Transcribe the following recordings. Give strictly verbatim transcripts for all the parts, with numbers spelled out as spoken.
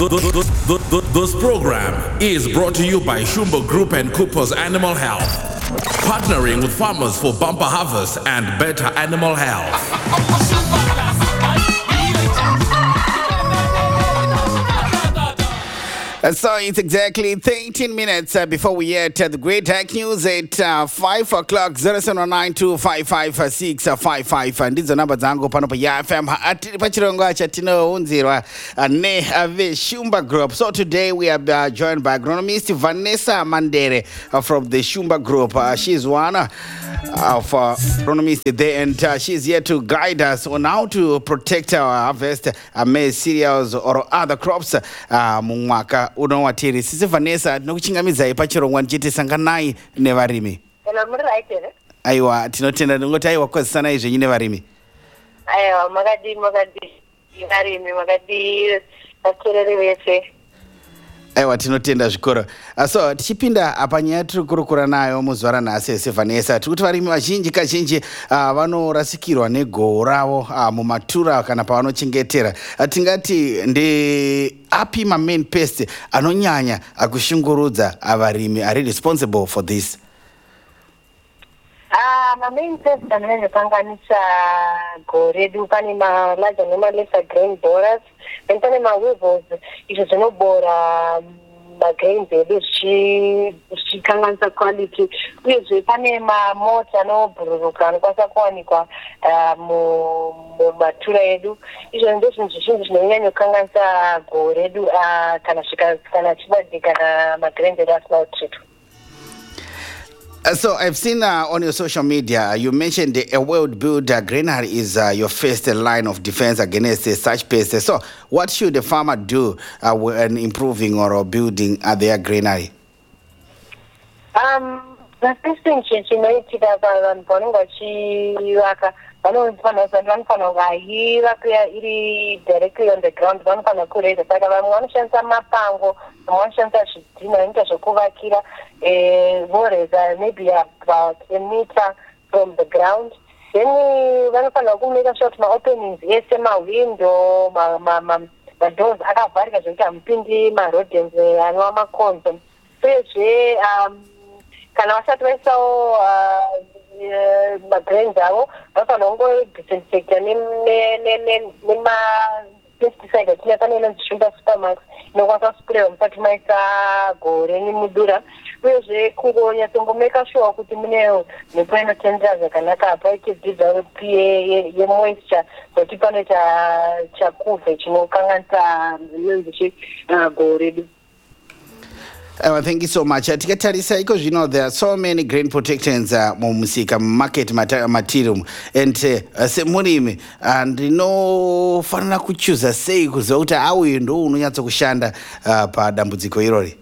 This program is brought to you by Shumba Group and Coopers Animal Health, partnering with farmers for bumper harvest and better animal health. Uh, so it's exactly thirteen minutes uh, before we get uh, the great tech news at uh, five o'clock. zero seven nine two five five six five five ndizo namba zangu pano pa ya F M atiri pachirongo acha tinounzirwa uh, ne uh, Shumba Group. So today we are uh, joined by agronomist Vanessa Mandere uh, from the Shumba Group. Uh, she's one uh, of uh, agronomists there, and uh, she's here to guide us on how to protect our harvest, uh, maize, cereals or other crops uh, mumwaka unowatiri. Sisi Vanessa nokuchingamiza ipachirongwa nchiti sanganai nevarimi. Hello, muri right here. Aiwa tinotenda ngoti aiwa kwazisana izve nyine varimi. Aiwa makadi makadi varimi makadi vakerere vese. Aiwa tinotenda zvikoro. Uh, so tichipinda apa nyaya tiri kurukura nayo muzuva ranhasi ese Vanessa, tikuti varimi vazhinji kazhinji uh, vanorasikirwa negohwo ravo uh, mumatura kana pavanochengetera. Uh, tingati ndi api ma main pest anonyanya akushungurudza avarimi are responsible for this? Ah, ma main pest anosanganisa gohwo redu pane ma larger noma lesser grain borers, then pane ma weevils izvo zvinobora magains edu zvichikanganisa quality, uyezve pane mamota anobhururuka anokwanisa kuwanikwa mumatura edu. Izvo ndo zvinhu zvizhinji zvinonyanya kukanganisa gohwo redu kana chibadika kana magains edu asina kutreatwa. Uh, so I've seen uh, on your social media, you mentioned a well-built uh, granary is uh, your first line of defense against uh, such pests. So what should the farmer do uh, when improving or building uh, their granary? Um, the first thing is to make it as a vanhu vanofanira iri directly on the ground, vanofanira kureza. Saka vamwe vanoshandisa mapango, vamwe vanoshandisa zvidhina zvinoita zvokuvakira voreza maybe about a meter from the ground. Then vanofanira kumeka sure kuti ma-openings ese, ma-window, ma-doors akavharika zvokuti hamupindi ma-rodents anova makonzo. Uyezve kana vasati vaisawo magains avo vanofanira kungodisinsecta nemapesticide atina pane inonzi Shumba Supermax inokwanisa kusprayiwa musati maisa gohwo renyu mudura. Uyezve kungonyatsongomeka sure kuti mune mhepo inotendera zvakanaka, hapaiti develop yemoisture zvokuti panoita chakuvhe chinokanganisa inonzi gohwo redu. Uh, thank you so much. Uh, Tikatarisa iko zvino, there are so many grain protectants uh, mumusika market material, and uh, semurimi ndinofanira uh, kuchuza sei kuziva kuti auyu ndo unonyatsa kushanda uh, padambudziko irori?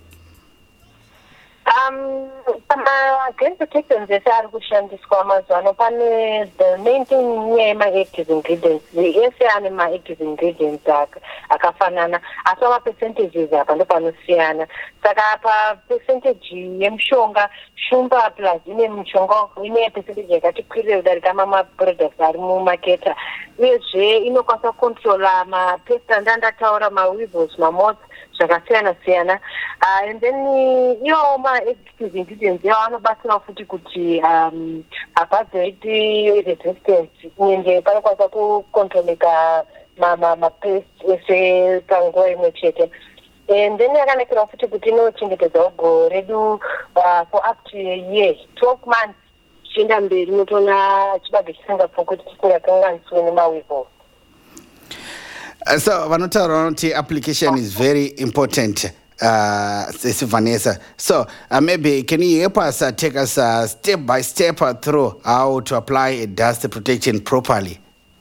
Um, uh, grain protectants ese ari kushandiswa mazuva pane the main thing nyaya yema-active ingredients. Ese ane ma-active ingredients akafanana, asi ma-percentages apa ndo panosiyana. Saka pa percentage yemushonga Shumba plus ine mushonga ine percentage yakati kwirira kudarika mamwe products ari mumaketa. Uyezve inokwanisa kucontrola mapest andandataura, ma-weevils, ma-moths zvakasiyana siyana. Uh, and then iwo ma-active ingredients iwo anobatsira futi kuti um, hapazoiti resistance, nyenge panokwanisa kucontroleka mapest ese panguva imwe chete. And then yakanakira futi kuti inochengetedza gohwo redu uh, for up to a year, twelve months chienda mberi unotoona chibage chisingafa kuti chisingakanganiswe nemaweevils. Uh, so vanotaura kuti application is very important, uh, Vanessa. So uh, maybe can you help us uh, take us uh, step by step uh, through how to apply a dust protection properly?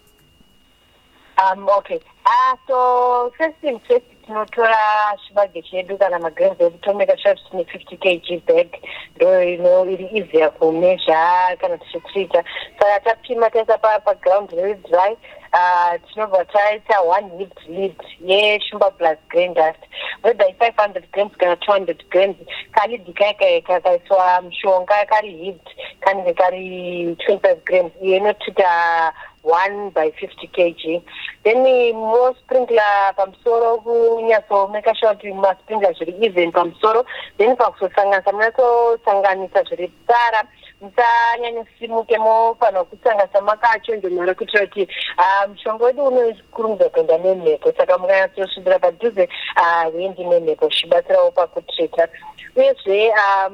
Um, okay. Uh, so first thing first, tinotora chibage chedu kana magains edu tomeka sure kuti tine fifty kilograms bag ndo ino iri easier kumeasure kana tichitreata. Saka tapima taisa paground very dry, uh, tinobva taita one heaped lid yeShumba plus grain dust. whether it's five hundred grams kana two hundred grams kalidhi kaya kakaiswa mushonga kari heat kanenge kari twenty-five grams iyo inotuta one by fifty kilograms. Then more sprinkler pamusoro kunyaso make sure kuti masprinkler zviri even pamusoro. Then pakuzosanganisa munasosanganisa zviri tsara musanyanya simuke mofana kusanganisa makachonjomara kuitira kuti mushonga wedu unokurumidza kuenda nemhepo saka mukanyatsosvibira padhuze vendi nemhepo zvichibatsirawo pakutreta. Uyezve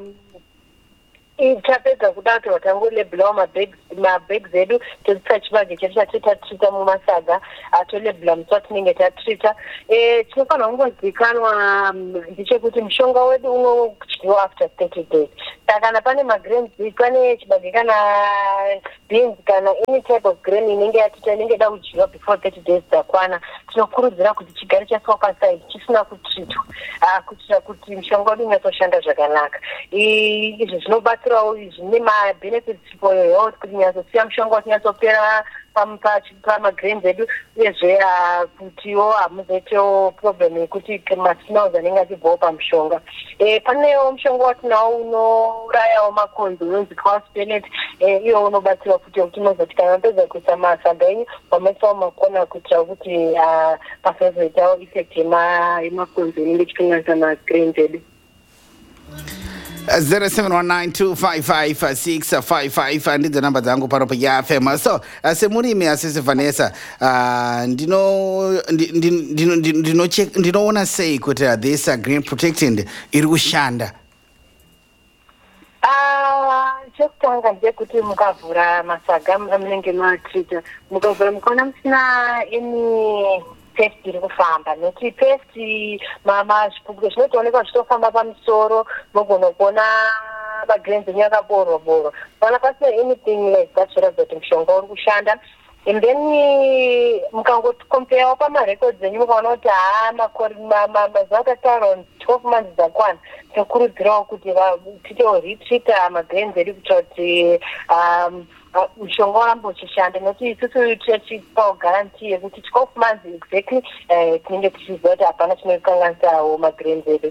tapedza kudaro tangolebhulawo mabhegi edu todzisa chibage chedu chatiri tatrita mumasaga tolebhula musi watinenge tatrita. Tinofanira kungozikanwa ndechekuti mushonga wedu unodyiwa after thirty days. Saka kana pane magrains pane chibage kana beans kana any type of grain inenge yatita inenge da kudyiwa before thirty days dzakwana, tinokurudzira kuti chigare chaiswa paside chisina kutritwa kuitira kuti mushonga wedu unyatsoshanda zvakanaka. Izvi zvinobatsirawo zvine mabenefits for your health kuti nyatsosiya mushonga utinyatsopera pamagrains edu, uyezve kutiwo hamuzoitewo problem yekuti masmells anenge achibvawo pamushonga. Panewo mushonga watinawo unourayawo makonzo unonzi cowspelet, iwo unobatsira kuti unozoti kana mapedza kuisa masaga enyu wamaisawo makona kuitira kuti pasazoitawo effect yemakonzo inenge ichikanganisa magrains edu. zero seven one nine two five five six five five ndidzo namba dzangu pano paYaFM. So semurimi asisi Vanessa, ndino ndino ndino ndinoona sei kuti this green protectant iri kushanda? Ah, chekutanga ndekuti mukavhura masaga munenge matrita, mukavhura mukaona musina any pesti iri kufamba, nokuti pesti mazvipukuto zvinotoonekwa zvitofamba pamusoro mogona kuona magrains enyu akaborwa borwa. Kana pasina anything like that zviratidza kuti mushonga uri kushanda. And then mukangokompeyawo pamarecords enyu mukaona kuti haa mazuva akataura twelve months dzakwana, tinokurudzirawo kuti tiitewo retreata magrains edu kuitira kuti mushonga urambe uchishanda, nokuti isusu tichipawo guarantee yekuti twelve months exactly tinenge tichiziva kuti hapana chinokanganisawo magrains edu.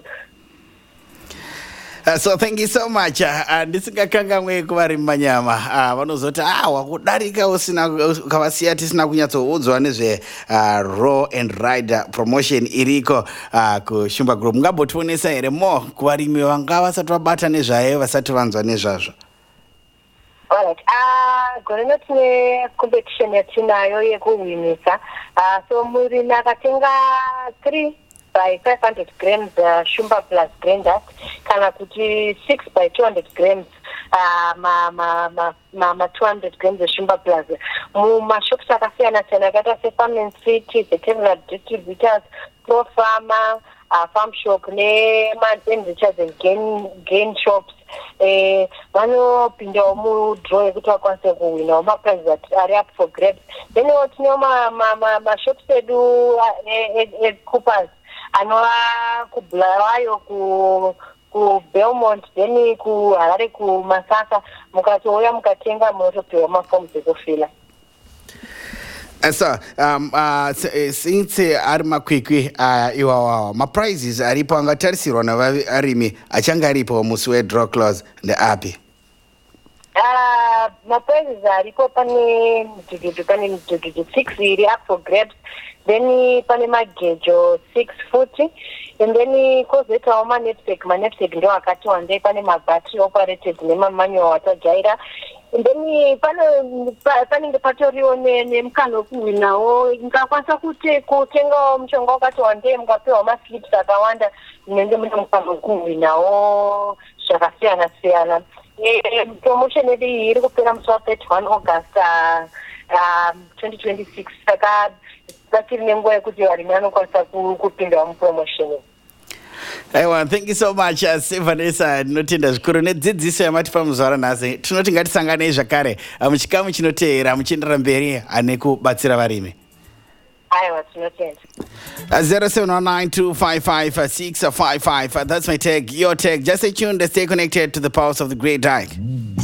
Uh, so thank you so much. Ndisingakangamwe kuvari mumanyama vanozoti ah wakudarika usina ukavasiya tisina kunyatsoudzwa nezve raw and rider promotion iriko kuShumba Group. Mungambotionesa here more kuvarimi vanga vasati vabata nezvayo vasati vanzwa nezvazvo? Alright. Ah, gore rino tine competition yatinayo yekuwinisa. Ah, so murimi akatenga three by five hundred grams uh, Shumba Plus grain dust, kana kuti six by two hundred grams uh, ma ma ma ma, ma two hundred grams Shumba Plus. Muma shops akasiyana siyana akaita se Farm and City, Veterinary Distributors, Pro Farmer, uh, Farm Shop ne ma-enrichers and gain gain shops. Eh, vanopindawo mudraw yekuti vakwanise kuwinawo maprizes ari up for grabs. Then tinewo mashops edu ecoopers anova kuBulawayo, ku Belmont, then ku Harare, ku Masasa. Mukatouya mukatenga munotopiwa maforms ekufila. So um uh since ari makwikwi iwawawa maprizes aripo angatarisirwa navarimi achanga aripo musi wedraw clause ndeapi? Uh, maprizes aripo pane mudhudhudhu pane mudhudhudhu six iri up for grabs, then pane magejo six forty, and then kozoitawo manepsec. Manepsec ndo akati wandei, pane mabattery operated nemamanual watajaira. And then panenge patoriwo nemukana wekuwinawo. Mukakwanisa kutengawo mushonga wakati wandei mukapewa maslips akawanda, munenge mune mukana wekuwinawo zvakasiyana siyana. Promotion yedu iyi iri kupera musi wa-thirty-one August twenty twenty-six, saka patiri nenguva yekuti varimi vanokwanisa kupindawo mupromotion. Aiwa, thank you so much uh, Vanessa. Ndinotenda zvikuru nedzidziso yamatipa muzuva ranhasi. Tinoti ngatisanganei zvakare muchikamu chinoteera muchienderera mberi nekubatsira varimi. Aiwa, tinotenda. zero seven one nine two five five six five five. That's my tag, your tag. Just stay tuned, stay connected to the pulse of the Great Dyke.